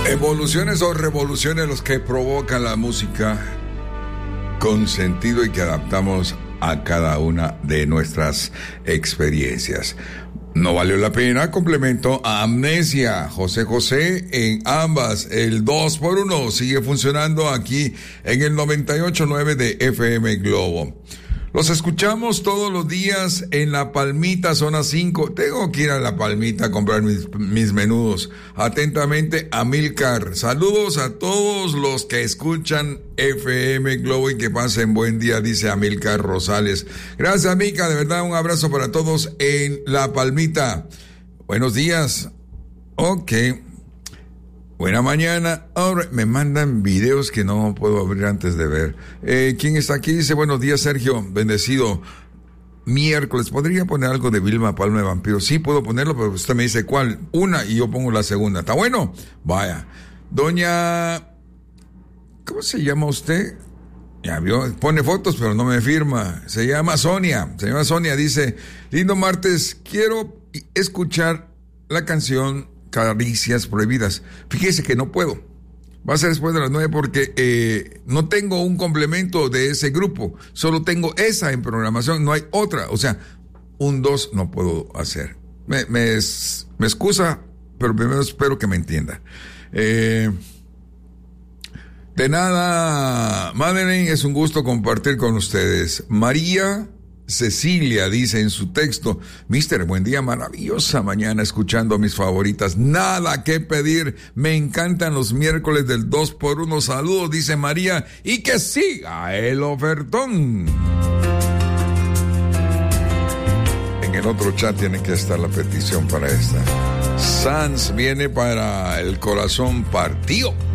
Evoluciones o revoluciones los que provocan la música con sentido y que adaptamos a cada una de nuestras experiencias. No valió la pena, complemento a Amnesia, José José en ambas, el 2x1 sigue funcionando aquí en el 98.9 de FM Globo. Los escuchamos todos los días en La Palmita, zona 5. Tengo que ir a La Palmita a comprar mis menudos. Atentamente, Amilcar. Saludos a todos los que escuchan FM Globo y que pasen buen día, dice Amilcar Rosales. Gracias, Mica. De verdad, un abrazo para todos en La Palmita. Buenos días. Ok. Buena mañana. Ahora me mandan videos que no puedo abrir antes de ver. ¿Quién está aquí? Dice, buenos días, Sergio. Bendecido miércoles. ¿Podría poner algo de Vilma Palma de Vampiro? Sí, puedo ponerlo, pero usted me dice cuál. Una y yo pongo la segunda. ¿Está bueno? Vaya. Doña... ¿Cómo se llama usted? Ya vio, pone fotos, pero no me firma. Se llama Sonia. Dice, lindo martes, quiero escuchar la canción Caricias Prohibidas. Fíjese que no puedo. Va a ser después de las 9 porque no tengo un complemento de ese grupo. Solo tengo esa en programación, no hay otra. O sea, un 2 no puedo hacer. Me excusa, pero primero espero que me entienda. De nada, Madeleine, es un gusto compartir con ustedes. María Cecilia dice en su texto, Mister, buen día, maravillosa mañana escuchando mis favoritas, nada que pedir, me encantan los miércoles del 2x1, saludos, dice María, y que siga el ofertón. En el otro chat tiene que estar la petición para esta. Sanz viene para el corazón partido.